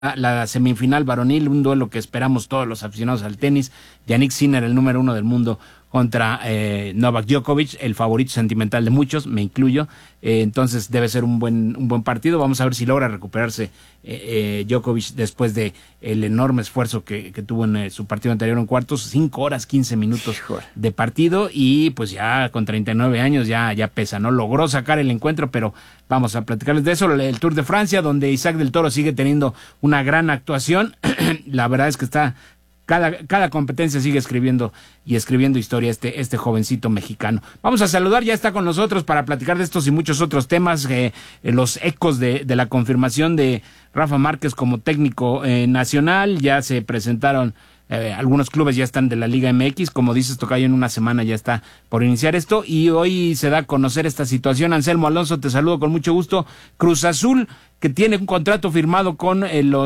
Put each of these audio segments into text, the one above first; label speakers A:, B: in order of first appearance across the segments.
A: la semifinal varonil, un duelo que esperamos todos los aficionados al tenis. Jannik Sinner, el número 1 del mundo, contra Novak Djokovic, el favorito sentimental de muchos, me incluyo. Entonces debe ser un buen partido. Vamos a ver si logra recuperarse Djokovic después de el enorme esfuerzo que tuvo en su partido anterior en cuartos. 5 horas 15 minutos de partido, y pues ya con 39 años ya pesa, ¿no? Logró sacar el encuentro, pero vamos a platicarles de eso. El Tour de Francia, donde Isaac del Toro sigue teniendo una gran actuación. La verdad es que está cada competencia sigue escribiendo historia este jovencito mexicano. Vamos a saludar, ya está con nosotros para platicar de estos y muchos otros temas, los ecos de la confirmación de Rafa Márquez como técnico nacional. Ya se presentaron algunos clubes, ya están de la Liga MX, como dices, tocayo, en una semana ya está por iniciar esto, y hoy se da a conocer esta situación. Anselmo Alonso, te saludo con mucho gusto. Cruz Azul, que tiene un contrato firmado con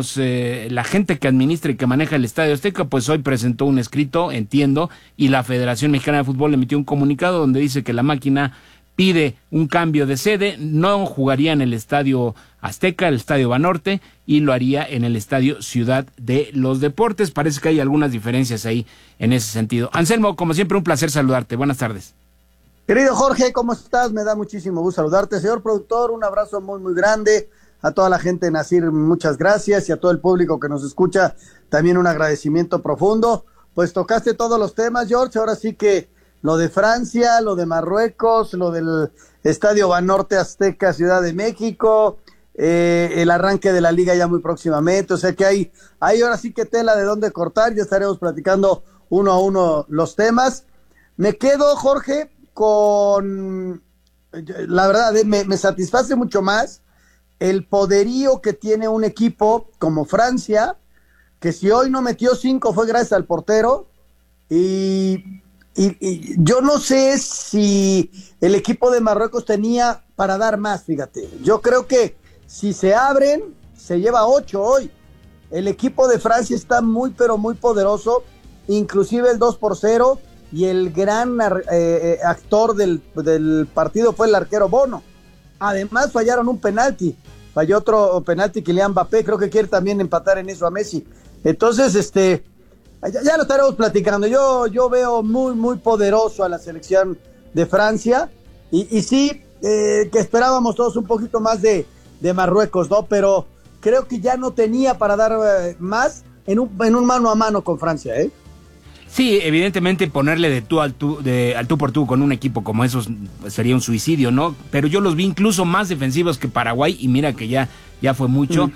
A: la gente que administra y que maneja el Estadio Azteca, pues hoy presentó un escrito, entiendo, y la Federación Mexicana de Fútbol emitió un comunicado donde dice que la máquina pide un cambio de sede, no jugaría en el Estadio Azteca, el Estadio Banorte, y lo haría en el Estadio Ciudad de los Deportes. Parece que hay algunas diferencias ahí en ese sentido. Anselmo, como siempre, un placer saludarte. Buenas tardes.
B: Querido Jorge, ¿cómo estás? Me da muchísimo gusto saludarte. Señor productor, un abrazo muy, muy grande. A toda la gente de Nacir, muchas gracias, y a todo el público que nos escucha, también un agradecimiento profundo. Pues tocaste todos los temas, George. Ahora sí que lo de Francia, lo de Marruecos, lo del Estadio Banorte Azteca, Ciudad de México, el arranque de la liga ya muy próximamente. O sea que hay ahora sí que tela de dónde cortar. Ya estaremos platicando uno a uno los temas. Me quedo, Jorge, con... La verdad, me satisface mucho más el poderío que tiene un equipo como Francia, que si hoy no metió 5 fue gracias al portero, y yo no sé si el equipo de Marruecos tenía para dar más, fíjate. Yo creo que si se abren, se lleva 8 hoy. El equipo de Francia está muy, pero muy poderoso, inclusive el 2-0, y el gran actor del partido fue el arquero Bono. Además fallaron un penalti, falló otro penalti Kylian Mbappé, creo que quiere también empatar en eso a Messi. Entonces, ya lo estaremos platicando. Yo veo muy, muy poderoso a la selección de Francia, y sí, que esperábamos todos un poquito más de Marruecos, ¿no? Pero creo que ya no tenía para dar más en un mano a mano con Francia, ¿eh?
A: Sí, evidentemente ponerle de tú al tú por tú con un equipo como esos sería un suicidio, ¿no? Pero yo los vi incluso más defensivos que Paraguay, y mira que ya fue mucho.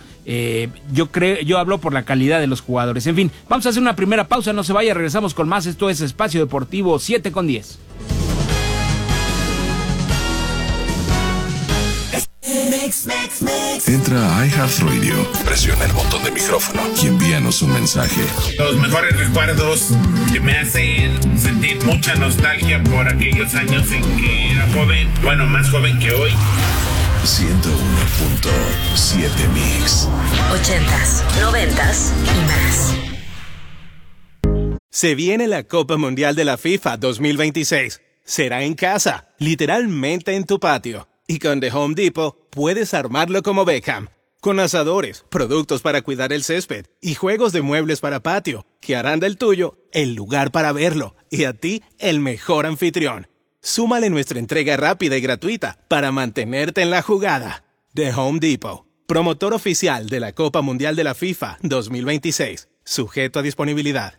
A: Yo hablo por la calidad de los jugadores. En fin, vamos a hacer una primera pausa, no se vaya, regresamos con más. Esto es Espacio Deportivo 7:10.
C: Entra a iHeartRadio, presiona el botón de micrófono y envíanos un mensaje.
D: Los mejores recuerdos que me hacen sentir mucha nostalgia por aquellos años en que era joven, bueno, más joven que hoy.
C: 101.7 Mix.
E: 80s, 90s y más.
F: Se viene la Copa Mundial de la FIFA 2026. Será en casa, literalmente en tu patio. Y con The Home Depot puedes armarlo como Beckham, con asadores, productos para cuidar el césped y juegos de muebles para patio, que harán del tuyo el lugar para verlo y a ti el mejor anfitrión. Súmale nuestra entrega rápida y gratuita para mantenerte en la jugada. The Home Depot, promotor oficial de la Copa Mundial de la FIFA 2026, sujeto a disponibilidad.